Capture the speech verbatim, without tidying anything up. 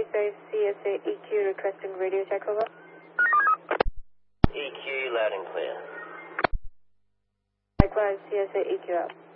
five C S A E Q requesting radio check over. E Q loud and clear. Likewise, C S A E Q out.